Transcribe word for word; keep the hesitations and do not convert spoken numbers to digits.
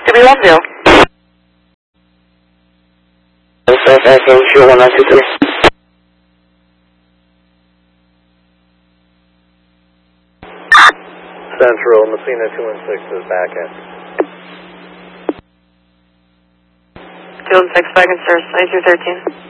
Do we love you? Central, Messina two one six is back in. two one six back in service, ninety-two thirteen.